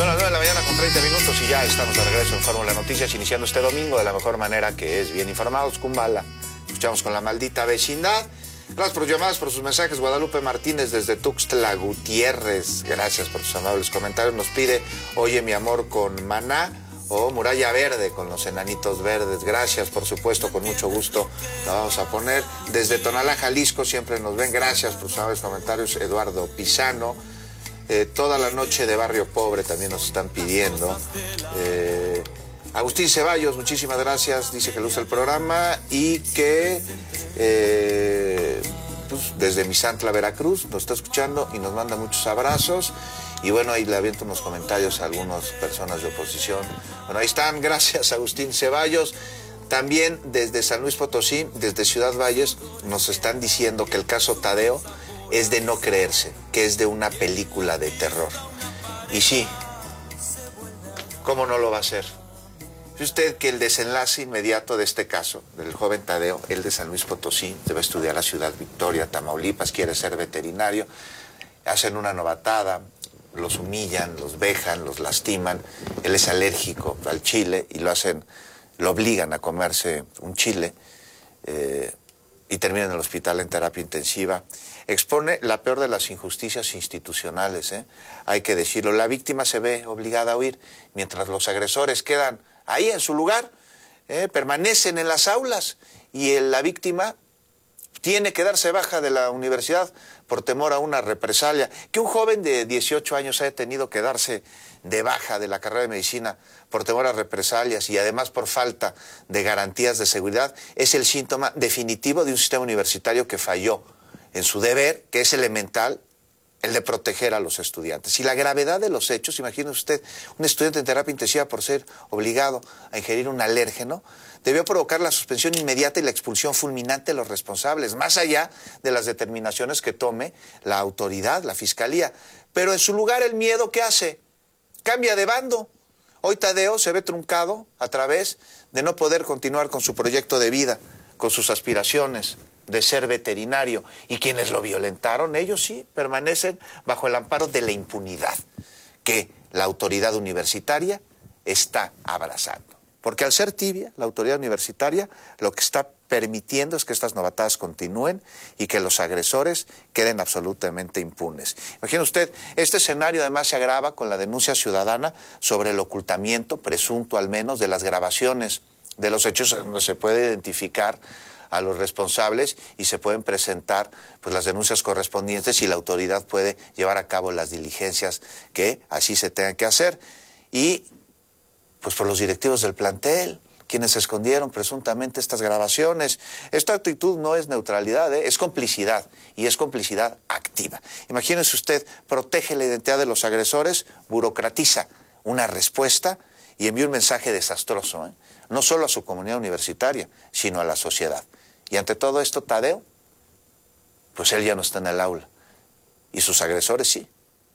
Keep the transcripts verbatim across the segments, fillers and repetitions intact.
Son las nueve de la mañana con treinta minutos y ya estamos de regreso en Fórmula Noticias, iniciando este domingo de la mejor manera, que es bien informados. Kumbala. Escuchamos con La Maldita Vecindad. Gracias por sus llamadas, por sus mensajes. Guadalupe Martínez desde Tuxtla Gutiérrez. Gracias por sus amables comentarios. Nos pide Oye mi amor con Maná o Muralla Verde con los Enanitos Verdes. Gracias, por supuesto, con mucho gusto la vamos a poner. Desde Tonalá, Jalisco, siempre nos ven. Gracias por sus amables comentarios. Eduardo Pisano. Eh, toda la noche de Barrio Pobre también nos están pidiendo. Eh, Agustín Ceballos, muchísimas gracias. Dice que le gusta el programa y que eh, pues, desde Misantla, Veracruz, nos está escuchando y nos manda muchos abrazos. Y bueno, ahí le aviento unos comentarios a algunas personas de oposición. Bueno, ahí están. Gracias, Agustín Ceballos. También desde San Luis Potosí, desde Ciudad Valles, nos están diciendo que el caso Tadeo es de no creerse, que es de una película de terror. Y sí, ¿cómo no lo va a hacer? Si usted que el desenlace inmediato de este caso, del joven Tadeo, el de San Luis Potosí, debe estudiar la Ciudad Victoria, Tamaulipas, quiere ser veterinario, hacen una novatada, los humillan, los vejan, los lastiman, él es alérgico al chile y lo hacen, lo obligan a comerse un chile, eh, y termina en el hospital en terapia intensiva. Expone la peor de las injusticias institucionales, ¿eh? Hay que decirlo. La víctima se ve obligada a huir, mientras los agresores quedan ahí en su lugar, ¿eh? Permanecen en las aulas, y el, la víctima tiene que darse baja de la universidad por temor a una represalia. Que un joven de dieciocho años haya tenido que darse de baja de la carrera de medicina por temor a represalias y además por falta de garantías de seguridad es el síntoma definitivo de un sistema universitario que falló en su deber, que es elemental, el de proteger a los estudiantes. Y la gravedad de los hechos, imagine usted, un estudiante en terapia intensiva por ser obligado a ingerir un alérgeno, debió provocar la suspensión inmediata y la expulsión fulminante de los responsables, más allá de las determinaciones que tome la autoridad, la fiscalía. Pero en su lugar, el miedo, ¿qué hace? Cambia de bando. Hoy Tadeo se ve truncado a través de no poder continuar con su proyecto de vida, con sus aspiraciones de ser veterinario, y quienes lo violentaron, ellos sí permanecen bajo el amparo de la impunidad que la autoridad universitaria está abrazando. Porque al ser tibia, la autoridad universitaria lo que está permitiendo es que estas novatadas continúen y que los agresores queden absolutamente impunes. Imagine usted, este escenario además se agrava con la denuncia ciudadana sobre el ocultamiento, presunto al menos, de las grabaciones de los hechos donde se puede identificar a los responsables y se pueden presentar pues las denuncias correspondientes y la autoridad puede llevar a cabo las diligencias que así se tengan que hacer. Y pues por los directivos del plantel, quienes escondieron presuntamente estas grabaciones. Esta actitud no es neutralidad, ¿eh? Es complicidad, y es complicidad activa. Imagínese usted, protege la identidad de los agresores, burocratiza una respuesta y envía un mensaje desastroso, ¿eh? No solo a su comunidad universitaria, sino a la sociedad. Y ante todo esto, Tadeo, pues él ya no está en el aula, y sus agresores sí,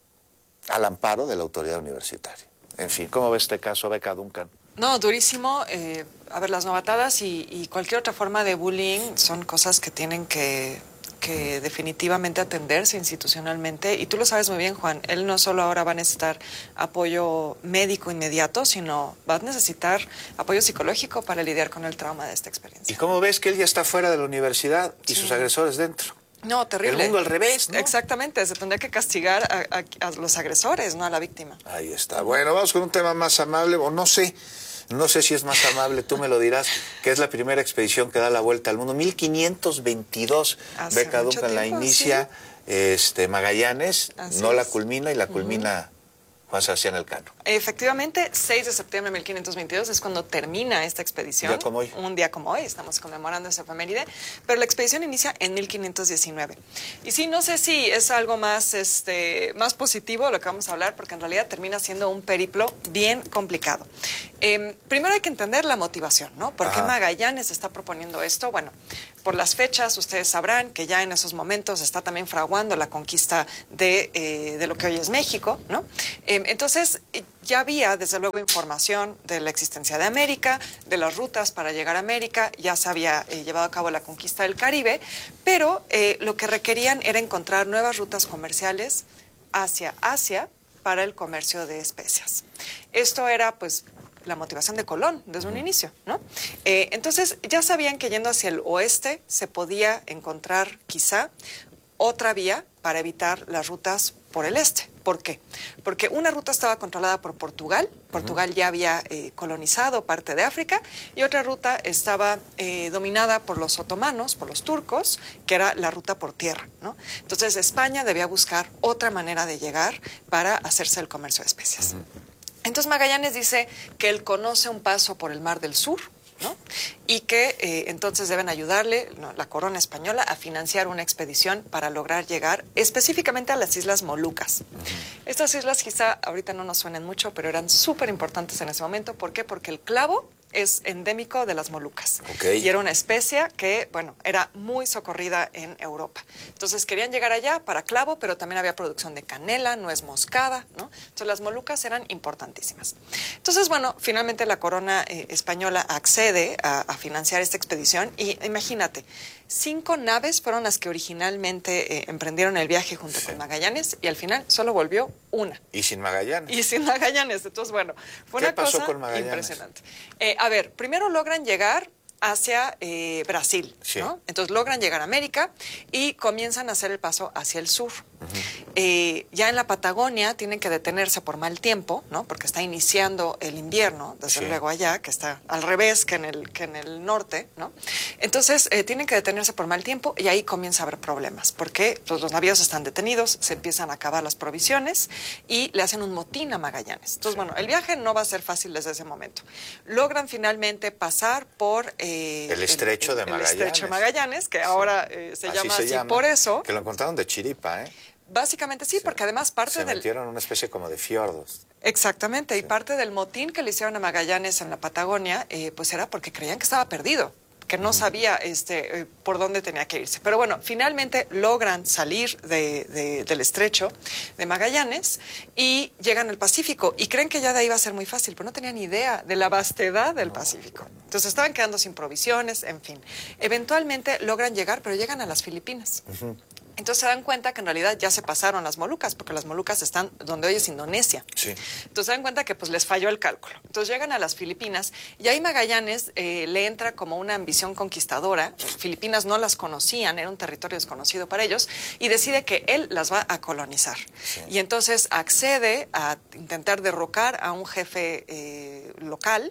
al amparo de la autoridad universitaria. En fin, ¿cómo ve este caso, Beca Duncan? No, durísimo. Eh, a ver, las novatadas y, y cualquier otra forma de bullying son cosas que tienen que, que definitivamente atenderse institucionalmente. Y tú lo sabes muy bien, Juan. Él no solo ahora va a necesitar apoyo médico inmediato, sino va a necesitar apoyo psicológico para lidiar con el trauma de esta experiencia. ¿Y cómo ves que él ya está fuera de la universidad y sí. sus agresores dentro? No, terrible. El mundo al revés, ¿no? Exactamente, se tendría que castigar a, a, a los agresores, no a la víctima. Ahí está. Bueno, vamos con un tema más amable, o no sé, no sé si es más amable, tú me lo dirás, que es la primera expedición que da la vuelta al mundo. mil quinientos veintidós, Beca Duncan la inicia, ¿sí? este, Magallanes, Así no es. la culmina y la culmina uh-huh. Juan Sebastián Elcano. Efectivamente, seis de septiembre de mil quinientos veintidós es cuando termina esta expedición. Un día como hoy. Un día como hoy, estamos conmemorando esa efeméride, pero la expedición inicia en mil quinientos diecinueve. Y sí, no sé si es algo más, este, más positivo lo que vamos a hablar, porque en realidad termina siendo un periplo bien complicado. Eh, primero hay que entender la motivación, ¿no? ¿Por qué Magallanes está proponiendo esto? Bueno, por las fechas, ustedes sabrán que ya en esos momentos está también fraguando la conquista de, eh, de lo que hoy es México, ¿no? Eh, entonces, ya había, desde luego, información de la existencia de América, de las rutas para llegar a América, ya se había eh, llevado a cabo la conquista del Caribe, pero eh, lo que requerían era encontrar nuevas rutas comerciales hacia Asia, para el comercio de especias. Esto era, pues, la motivación de Colón desde un inicio, ¿no? Eh, entonces, ya sabían que yendo hacia el oeste se podía encontrar quizá otra vía para evitar las rutas por el este. ¿Por qué? Porque una ruta estaba controlada por Portugal, Portugal uh-huh. ya había eh, colonizado parte de África, y otra ruta estaba eh, dominada por los otomanos, por los turcos, que era la ruta por tierra, ¿no? Entonces España debía buscar otra manera de llegar para hacerse el comercio de especias. Uh-huh. Entonces Magallanes dice que él conoce un paso por el Mar del Sur, ¿no? Y que eh, entonces deben ayudarle, ¿no?, la corona española a financiar una expedición para lograr llegar específicamente a las Islas Molucas. Uh-huh. Estas islas quizá ahorita no nos suenen mucho, pero eran súper importantes en ese momento. ¿Por qué? Porque el clavo es endémico de las Molucas. Okay. Y era una especie que, bueno, era muy socorrida en Europa. Entonces querían llegar allá para clavo, pero también había producción de canela, nuez moscada, ¿no? Entonces las Molucas eran importantísimas. Entonces, bueno, finalmente la corona eh, española accede a, a financiar esta expedición y imagínate, cinco naves fueron las que originalmente eh, emprendieron el viaje junto sí. con Magallanes y al final solo volvió una. ¿Y sin Magallanes? Y sin Magallanes. Entonces, bueno, fue una cosa impresionante. Eh, a ver, primero logran llegar hacia eh, Brasil, sí. ¿no? Entonces logran llegar a América y comienzan a hacer el paso hacia el sur. Uh-huh. eh, ya en la Patagonia tienen que detenerse por mal tiempo, ¿no? Porque está iniciando el invierno, desde sí. luego allá, que está al revés que en el, que en el norte, ¿no? Entonces eh, tienen que detenerse por mal tiempo y ahí comienza a haber problemas, porque pues, los navíos están detenidos, se empiezan a acabar las provisiones y le hacen un motín a Magallanes. Entonces, sí. bueno, el viaje no va a ser fácil desde ese momento. Logran finalmente pasar por Eh, el estrecho el, de Magallanes. El estrecho de Magallanes, que sí. ahora eh, se así llama se así llama, por eso. Que lo encontraron de chiripa, ¿eh? Básicamente sí, sí. porque además parte se del... Se metieron en una especie como de fiordos. Exactamente, sí. y parte del motín que le hicieron a Magallanes en la Patagonia, eh, pues era porque creían que estaba perdido, que no uh-huh. sabía este, eh, por dónde tenía que irse. Pero bueno, finalmente logran salir de, de, del estrecho de Magallanes y llegan al Pacífico. Y creen que ya de ahí va a ser muy fácil, pero no tenían idea de la vastedad del Pacífico. Entonces estaban quedando sin provisiones, en fin. Eventualmente logran llegar, pero llegan a las Filipinas. Uh-huh. Entonces se dan cuenta que en realidad ya se pasaron las Molucas, porque las Molucas están donde hoy es Indonesia. Sí. Entonces se dan cuenta que pues les falló el cálculo. Entonces llegan a las Filipinas y ahí Magallanes eh, le entra como una ambición conquistadora. Filipinas no las conocían, era un territorio desconocido para ellos, y decide que él las va a colonizar. Sí. Y entonces accede a intentar derrocar a un jefe eh, local,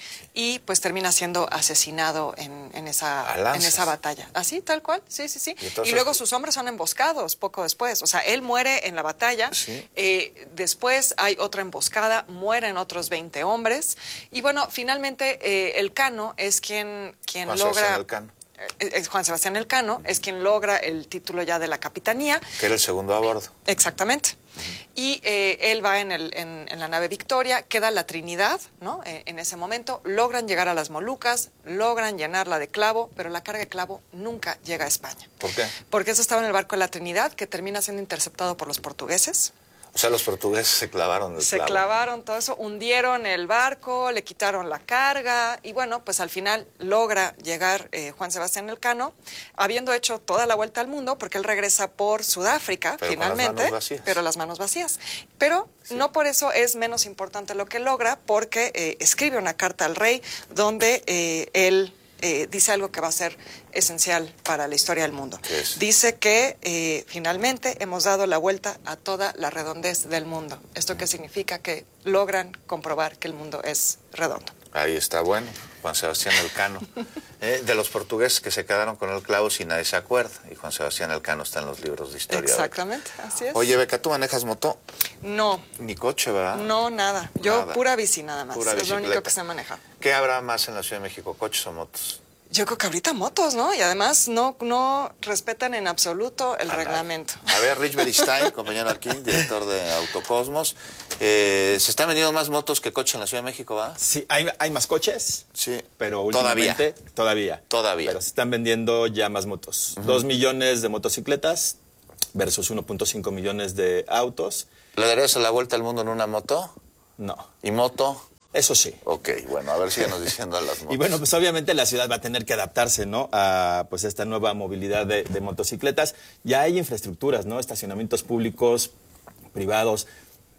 y pues termina siendo asesinado en, en, esa, en esa batalla. Así, tal cual, sí, sí, sí. Y, entonces, y luego sus hombres son emboscados poco después. O sea, él muere en la batalla, ¿sí? eh, después hay otra emboscada, mueren otros veinte hombres. Y bueno, finalmente eh, Elcano es quien, quien Juan logra... Sebastián Elcano. Es Juan Sebastián Elcano, es quien logra el título ya de la capitanía. Que era el segundo a bordo. Exactamente. Uh-huh. Y eh, él va en, el, en, en la nave Victoria, queda la Trinidad, ¿no? Eh, en ese momento logran llegar a las Molucas, logran llenarla de clavo, pero la carga de clavo nunca llega a España. ¿Por qué? Porque eso estaba en el barco de la Trinidad, que termina siendo interceptado por los portugueses. O sea, los portugueses se clavaron el Se clavo. clavaron todo eso, hundieron el barco, le quitaron la carga y bueno, pues al final logra llegar eh, Juan Sebastián Elcano, habiendo hecho toda la vuelta al mundo, porque él regresa por Sudáfrica, pero finalmente, las manos vacías. pero las manos vacías. Pero sí. no por eso es menos importante lo que logra, porque eh, escribe una carta al rey donde eh, él... Eh, dice algo que va a ser esencial para la historia del mundo. Dice que eh, finalmente hemos dado la vuelta a toda la redondez del mundo. ¿Esto qué significa? Que logran comprobar que el mundo es redondo. Ahí está, bueno, Juan Sebastián Elcano. eh, de los portugueses que se quedaron con el clavo si nadie se acuerda. Y Juan Sebastián Elcano está en los libros de historia. Exactamente, así es. Oye, Beca, ¿tú manejas moto? No. Ni coche, ¿verdad? No, nada. Yo nada. pura bici nada más. Pura es bicicleta. lo único que sé manejar. ¿Qué habrá más en la Ciudad de México, coches o motos? Yo creo que ahorita motos, ¿no? Y además no, no respetan en absoluto el Andale. reglamento. A ver, Rich Beristain, compañero aquí, director de Autocosmos. Eh, ¿Se están vendiendo más motos que coches en la Ciudad de México, va? Sí, hay, hay más coches. Sí. Pero últimamente... Todavía. Todavía. Todavía. Pero se están vendiendo ya más motos. Uh-huh. Dos millones de motocicletas versus uno punto cinco millones de autos. ¿Le darías la vuelta al mundo en una moto? No. ¿Y moto? Eso sí. Ok, bueno, a ver, síguenos diciendo a las motos. Y bueno, pues obviamente la ciudad va a tener que adaptarse, ¿no? A pues esta nueva movilidad de, de motocicletas. Ya hay infraestructuras, ¿no? Estacionamientos públicos, privados.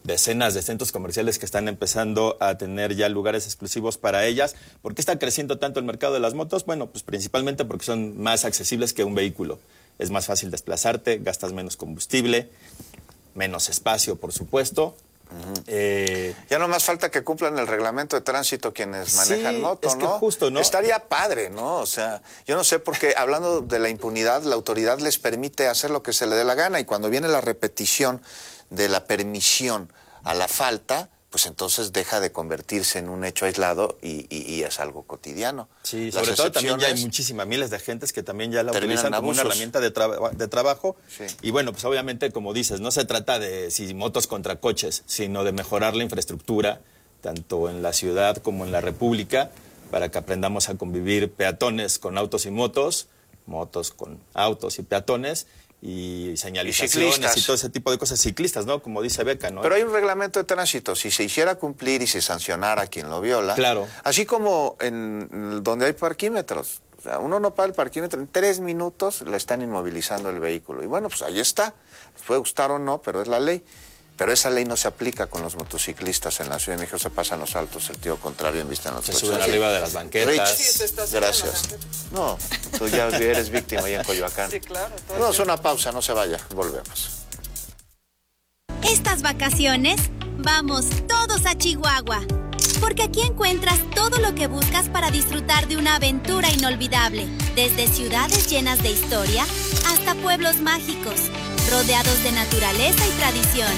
decenas de centros comerciales que están empezando a tener ya lugares exclusivos para ellas. ¿Por qué está creciendo tanto el mercado de las motos? Bueno, pues principalmente porque son más accesibles que un vehículo. Es más fácil desplazarte, gastas menos combustible, menos espacio, por supuesto. Uh-huh. eh, ya no más falta que cumplan el reglamento de tránsito quienes manejan sí, moto, es que ¿no? Justo, ¿no? Estaría padre, ¿no? O sea, yo no sé por qué, hablando de la impunidad, la autoridad les permite hacer lo que se le dé la gana y cuando viene la repetición de la permisión a la falta, pues entonces deja de convertirse en un hecho aislado y, y, y es algo cotidiano. Sí, sobre todo también ya hay muchísimas miles de gentes que también ya la utilizan como abusos. una herramienta de, tra de trabajo. Sí. Y bueno, pues obviamente, como dices, no se trata de si motos contra coches, sino de mejorar la infraestructura, tanto en la ciudad como en la república, para que aprendamos a convivir peatones con autos y motos, motos con autos y peatones, y señalizaciones y, y todo ese tipo de cosas, ciclistas, ¿no? Como dice Beca, ¿no? Pero hay un reglamento de tránsito, si se hiciera cumplir y se sancionara a quien lo viola, claro. Así como en donde hay parquímetros, o sea, uno no paga el parquímetro, en tres minutos le están inmovilizando el vehículo, y bueno, pues ahí está, les puede gustar o no, pero es la ley. Pero esa ley no se aplica con los motociclistas en la Ciudad de México, se pasan los altos, el tío contrario en vista en los se coches. suben arriba de las banquetas. Sí, gracias. No, tú ya eres víctima ahí en Coyoacán. Sí, claro. No, es una pausa, no se vaya, volvemos. Estas vacaciones, vamos todos a Chihuahua. Porque aquí encuentras todo lo que buscas para disfrutar de una aventura inolvidable. Desde ciudades llenas de historia hasta pueblos mágicos, rodeados de naturaleza y tradición.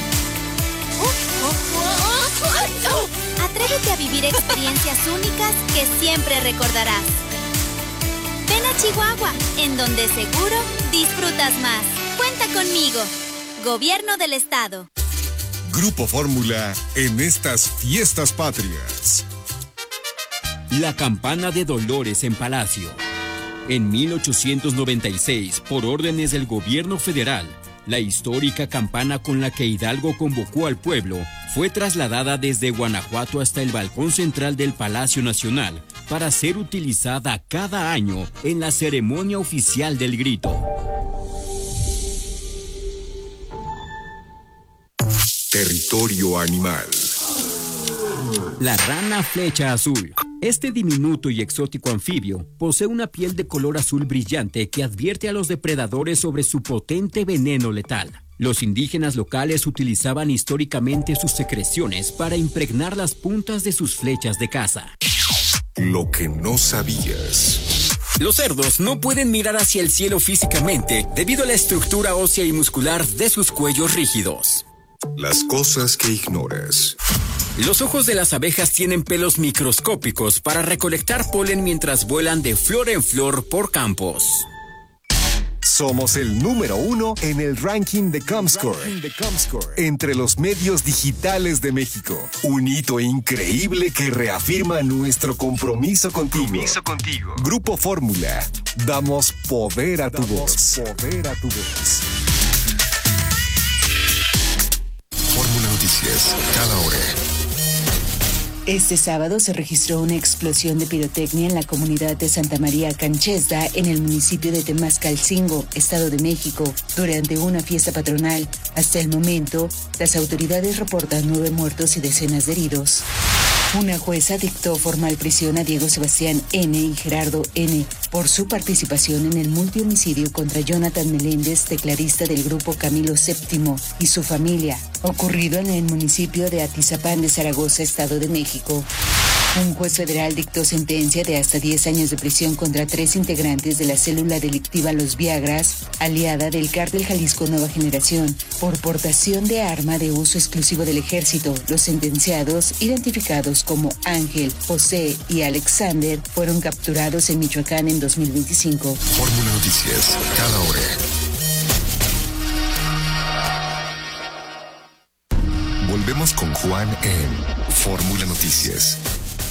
Atrévete a vivir experiencias únicas que siempre recordarás. Ven a Chihuahua, en donde seguro disfrutas más. Cuenta conmigo. Gobierno del Estado. Grupo Fórmula en estas fiestas patrias. La campana de Dolores en Palacio. En mil ochocientos noventa y seis, por órdenes del gobierno federal, la histórica campana con la que Hidalgo convocó al pueblo fue trasladada desde Guanajuato hasta el balcón central del Palacio Nacional para ser utilizada cada año en la ceremonia oficial del grito. Territorio animal. La rana flecha azul. Este diminuto y exótico anfibio posee una piel de color azul brillante que advierte a los depredadores sobre su potente veneno letal. Los indígenas locales utilizaban históricamente sus secreciones para impregnar las puntas de sus flechas de caza. Lo que no sabías. Los cerdos no pueden mirar hacia el cielo físicamente debido a la estructura ósea y muscular de sus cuellos rígidos. Las cosas que ignoras. Los ojos de las abejas tienen pelos microscópicos para recolectar polen mientras vuelan de flor en flor por campos. Somos el número uno en el ranking de Comscore, entre los medios digitales de México. Un hito increíble que reafirma nuestro compromiso contigo. Compromiso contigo. Grupo Fórmula. Damos poder a tu voz. Poder a tu voz. Fórmula Noticias, cada hora. Este sábado se registró una explosión de pirotecnia en la comunidad de Santa María Canchesda, en el municipio de Temascalcingo, Estado de México, durante una fiesta patronal. Hasta el momento, las autoridades reportan nueve muertos y decenas de heridos. Una jueza dictó formal prisión a Diego Sebastián N. y Gerardo N. por su participación en el multihomicidio contra Jonathan Meléndez, tecladista del grupo Camilo séptimo, y su familia, ocurrido en el municipio de Atizapán de Zaragoza, Estado de México. Un juez federal dictó sentencia de hasta diez años de prisión contra tres integrantes de la célula delictiva Los Viagras, aliada del Cártel Jalisco Nueva Generación, por portación de arma de uso exclusivo del ejército. Los sentenciados, identificados como Ángel, José y Alexander, fueron capturados en Michoacán en dos mil veinticinco. Fórmula Noticias, cada hora. Volvemos con Juan en Fórmula Noticias.